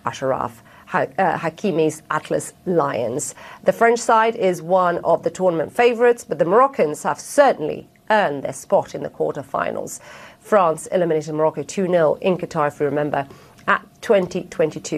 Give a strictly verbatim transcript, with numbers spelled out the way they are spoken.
Achraf Hakimi's Atlas Lions. The French side is one of the tournament favourites, but the Moroccans have certainly earned their spot in the quarter-finals. France eliminated Morocco two nil in Qatar, if you remember, at twenty twenty-two.